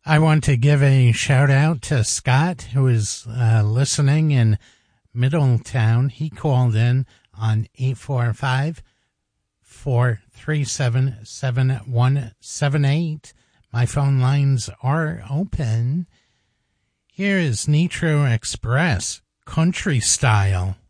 I want to give a shout out to Scott, who is listening in Middletown. He called in on 845-437-7178. My phone lines are open. Here is Nitro Express, Country Style.